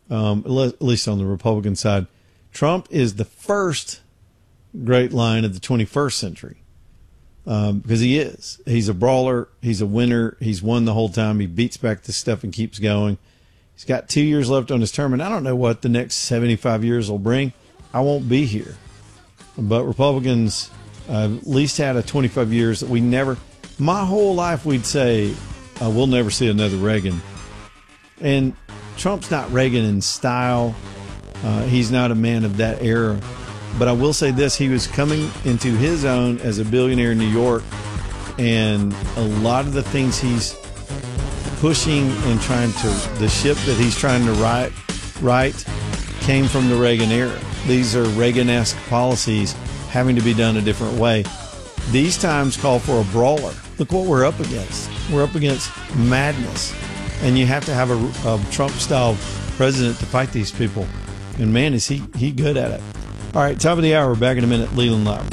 at least on the Republican side. Trump is the first great line of the 21st century. Because he is. He's a brawler. He's a winner. He's won the whole time. He beats back this stuff and keeps going. He's got 2 years left on his term, and I don't know what the next 75 years will bring. I won't be here. But Republicans at least had a 25 years that we never, my whole life we'd say, we'll never see another Reagan. And Trump's not Reagan in style. He's not a man of that era. But I will say this, he was coming into his own as a billionaire in New York, and a lot of the things he's pushing and the ship that he's trying to right came from the Reagan era. These are Reagan-esque policies having to be done a different way. These times call for a brawler. Look what we're up against. We're up against madness, and you have to have a Trump-style president to fight these people. And man, is he good at it. All right, top of the hour. Back in a minute. Leland Live.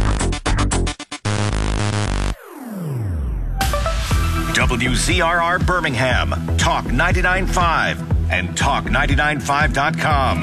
WZRR Birmingham, Talk 99.5 and Talk995.com.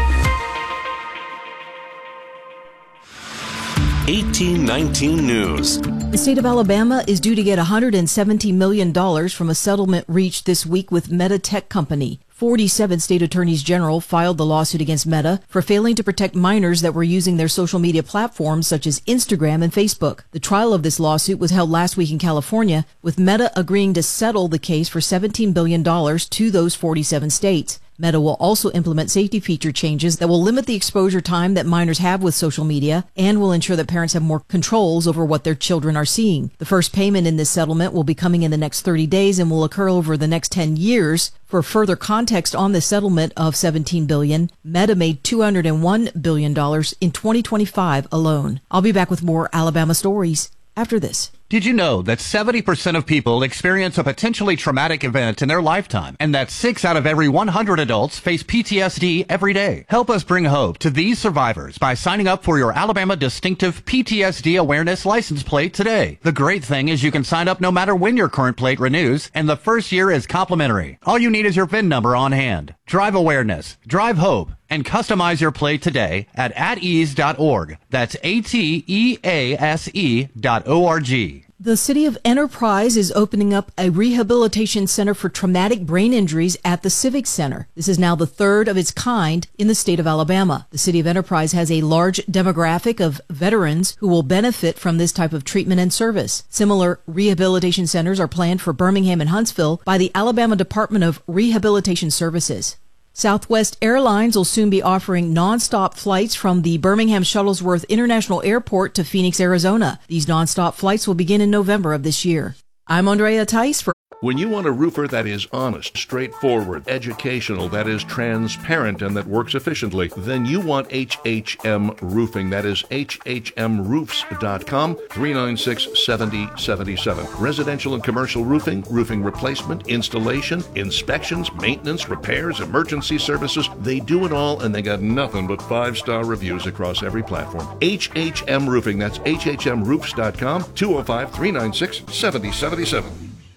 1819 News. The state of Alabama is due to get $170 million from a settlement reached this week with Meta Tech Company. 47 state attorneys general filed the lawsuit against Meta for failing to protect minors that were using their social media platforms such as Instagram and Facebook. The trial of this lawsuit was held last week in California, with Meta agreeing to settle the case for $17 billion to those 47 states. Meta will also implement safety feature changes that will limit the exposure time that minors have with social media and will ensure that parents have more controls over what their children are seeing. The first payment in this settlement will be coming in the next 30 days and will occur over the next 10 years. For further context on the settlement of $17 billion, Meta made $201 billion in 2025 alone. I'll be back with more Alabama stories after this. Did you know that 70% of people experience a potentially traumatic event in their lifetime, and that 6 out of every 100 adults face PTSD every day? Help us bring hope to these survivors by signing up for your Alabama Distinctive PTSD Awareness license plate today. The great thing is you can sign up no matter when your current plate renews, and the first year is complimentary. All you need is your VIN number on hand. Drive awareness, drive hope, and customize your plate today at atease.org. That's ATEASE.org. The City of Enterprise is opening up a rehabilitation center for traumatic brain injuries at the Civic Center. This is now the third of its kind in the state of Alabama. The City of Enterprise has a large demographic of veterans who will benefit from this type of treatment and service. Similar rehabilitation centers are planned for Birmingham and Huntsville by the Alabama Department of Rehabilitation Services. Southwest Airlines will soon be offering nonstop flights from the Birmingham Shuttlesworth International Airport to Phoenix, Arizona. These nonstop flights will begin in November of this year. I'm Andrea Tice for... When you want a roofer that is honest, straightforward, educational, that is transparent, and that works efficiently, then you want HHM Roofing. That is HHMroofs.com, 396-7077. Residential and commercial roofing, roofing replacement, installation, inspections, maintenance, repairs, emergency services. They do it all, and they got nothing but 5-star reviews across every platform. HHM Roofing. That's HHMroofs.com, 205-396-7077.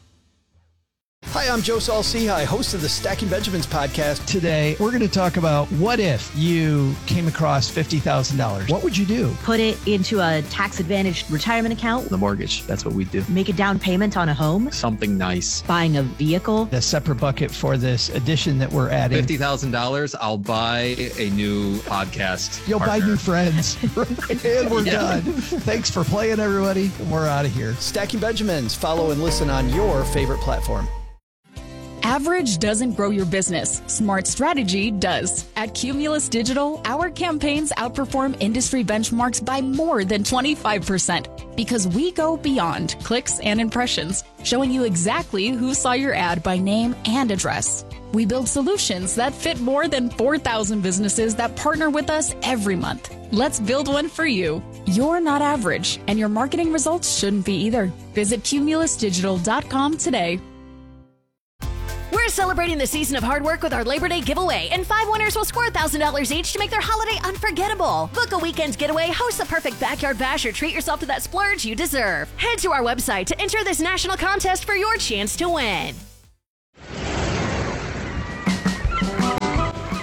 Hi, I'm Joe Saul-Sehy, host of the Stacking Benjamins podcast. Today, we're going to talk about what if you came across $50,000? What would you do? Put it into a tax-advantaged retirement account. The mortgage, that's what we do. Make a down payment on a home. Something nice. Buying a vehicle. A separate bucket for this addition that we're adding. $50,000, I'll buy a new podcast You'll partner. buy new friends. And we're done. Thanks for playing, everybody. We're out of here. Stacking Benjamins. Follow and listen on your favorite platform. Average doesn't grow your business. Smart strategy does. At Cumulus Digital, our campaigns outperform industry benchmarks by more than 25% because we go beyond clicks and impressions, showing you exactly who saw your ad by name and address. We build solutions that fit more than 4,000 businesses that partner with us every month. Let's build one for you. You're not average, and your marketing results shouldn't be either. Visit cumulusdigital.com today. We're celebrating the season of hard work with our Labor Day giveaway, and 5 winners will score $1,000 each to make their holiday unforgettable. Book a weekend getaway, host the perfect backyard bash, or treat yourself to that splurge you deserve. Head to our website to enter this national contest for your chance to win.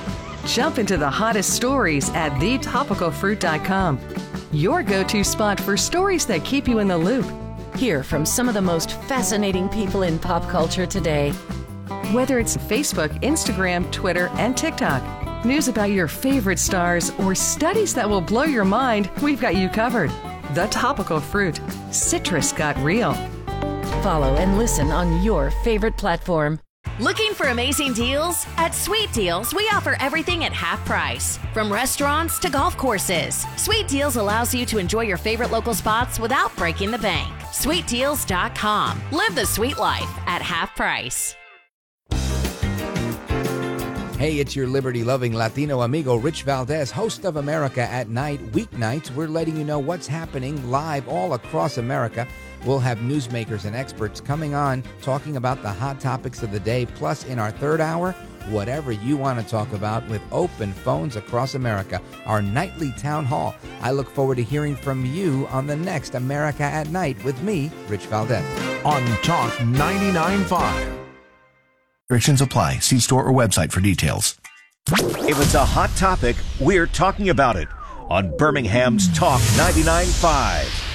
Jump into the hottest stories at thetopicalfruit.com. Your go-to spot for stories that keep you in the loop. Hear from some of the most fascinating people in pop culture today. Whether it's Facebook, Instagram, Twitter, and TikTok, news about your favorite stars, or studies that will blow your mind, we've got you covered. The Topical Fruit. Citrus got real. Follow and listen on your favorite platform. Looking for amazing deals? At Sweet Deals, we offer everything at half price. From restaurants to golf courses, Sweet Deals allows you to enjoy your favorite local spots without breaking the bank. SweetDeals.com. Live the sweet life at half price. Hey, it's your liberty-loving Latino amigo, Rich Valdez, host of America at Night. Weeknights, we're letting you know what's happening live all across America. We'll have newsmakers and experts coming on, talking about the hot topics of the day. Plus, in our third hour, whatever you want to talk about with open phones across America, our nightly town hall. I look forward to hearing from you on the next America at Night with me, Rich Valdez. On Talk 99.5. Restrictions apply. See store or website for details. If it's a hot topic, we're talking about it on Birmingham's Talk 99.5.